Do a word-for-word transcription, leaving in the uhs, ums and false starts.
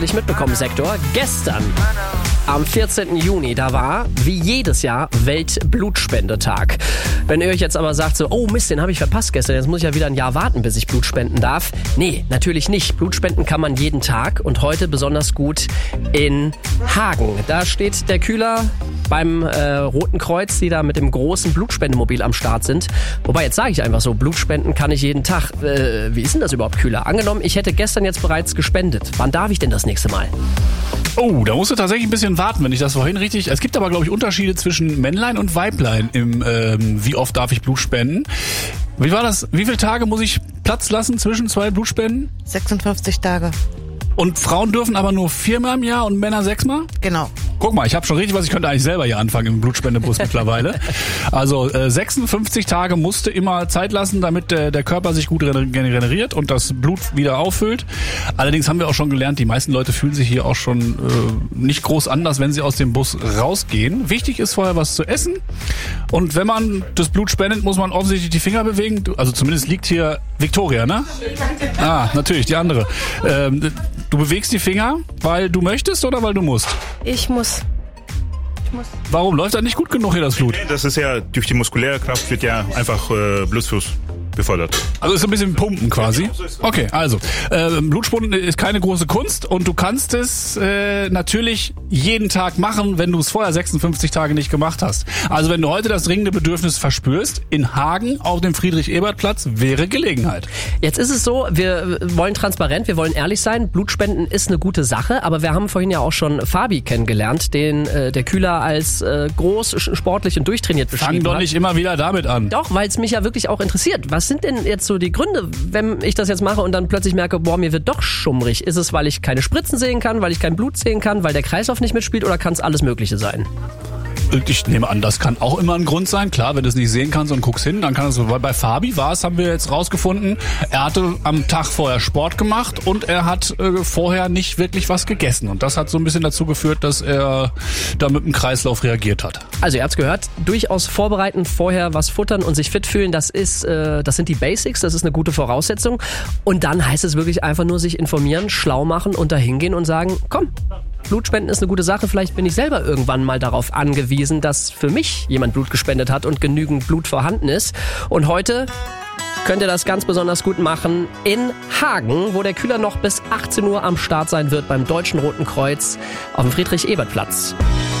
Nicht mitbekommen, Sektor. Gestern, am vierzehnten Juni, da war, wie jedes Jahr, Weltblutspendetag. Wenn ihr euch jetzt aber sagt, so, oh Mist, den habe ich verpasst gestern, jetzt muss ich ja wieder ein Jahr warten, bis ich Blut spenden darf. Nee, natürlich nicht. Blut spenden kann man jeden Tag und heute besonders gut in Hagen. Da steht der Kühler beim äh, Roten Kreuz, die da mit dem großen Blutspendemobil am Start sind. Wobei, jetzt sage ich einfach so, Blutspenden kann ich jeden Tag. Äh, wie ist denn das überhaupt, Kühler? Angenommen, ich hätte gestern jetzt bereits gespendet. Wann darf ich denn das nächste Mal? Oh, da musst du tatsächlich ein bisschen warten, wenn ich das vorhin richtig... Es gibt aber, glaube ich, Unterschiede zwischen Männlein und Weiblein im ähm, wie oft darf ich Blut spenden. Wie war das? Wie viele Tage muss ich Platz lassen zwischen zwei Blutspenden? sechsundfünfzig Tage. Und Frauen dürfen aber nur viermal im Jahr und Männer sechsmal? Genau. Guck mal, ich habe schon richtig was, ich könnte eigentlich selber hier anfangen im Blutspendebus mittlerweile. Also äh, sechsundfünfzig Tage musste immer Zeit lassen, damit äh, der Körper sich gut regeneriert und das Blut wieder auffüllt. Allerdings haben wir auch schon gelernt, die meisten Leute fühlen sich hier auch schon äh, nicht groß anders, wenn sie aus dem Bus rausgehen. Wichtig ist vorher was zu essen. Und wenn man das Blut spendet, muss man offensichtlich die Finger bewegen. Also zumindest liegt hier Victoria, ne? Ah, natürlich, die andere. Ähm, du bewegst die Finger, weil du möchtest oder weil du musst? Ich muss. Ich muss. Warum? Läuft da nicht gut genug hier das Blut? Das ist ja, durch die muskuläre Kraft wird ja einfach äh, Blutfluss befördert. Also ist so ein bisschen Pumpen quasi? Okay, also äh, Blutspenden ist keine große Kunst und du kannst es äh, natürlich jeden Tag machen, wenn du es vorher sechsundfünfzig Tage nicht gemacht hast. Also wenn du heute das dringende Bedürfnis verspürst, in Hagen auf dem Friedrich-Ebert-Platz wäre Gelegenheit. Jetzt ist es so, wir wollen transparent, wir wollen ehrlich sein. Blutspenden ist eine gute Sache, aber wir haben vorhin ja auch schon Fabi kennengelernt, den äh, der Kühler als äh, groß, sportlich und durchtrainiert beschrieben hat. Fang doch nicht immer wieder damit an. Doch, weil es mich ja wirklich auch interessiert. Was sind denn jetzt so die Gründe, wenn ich das jetzt mache und dann plötzlich merke, boah, mir wird doch schummrig? Ist es, weil ich keine Spritzen sehen kann, weil ich kein Blut sehen kann, weil der Kreislauf nicht mitspielt oder kann es alles Mögliche sein? Ich nehme an, das kann auch immer ein Grund sein. Klar, wenn du es nicht sehen kannst und guckst hin, dann kann es so. Weil bei Fabi war es, haben wir jetzt rausgefunden, er hatte am Tag vorher Sport gemacht und er hat äh, vorher nicht wirklich was gegessen. Und das hat so ein bisschen dazu geführt, dass er da mit dem Kreislauf reagiert hat. Also ihr habt's gehört, durchaus vorbereiten, vorher was futtern und sich fit fühlen, das ist, äh, das sind die Basics, das ist eine gute Voraussetzung. Und dann heißt es wirklich einfach nur sich informieren, schlau machen und da hingehen und sagen, komm, Blutspenden ist eine gute Sache, vielleicht bin ich selber irgendwann mal darauf angewiesen, dass für mich jemand Blut gespendet hat und genügend Blut vorhanden ist. Und heute könnt ihr das ganz besonders gut machen in Hagen, wo der Kühler noch bis achtzehn Uhr am Start sein wird beim Deutschen Roten Kreuz auf dem Friedrich-Ebert-Platz.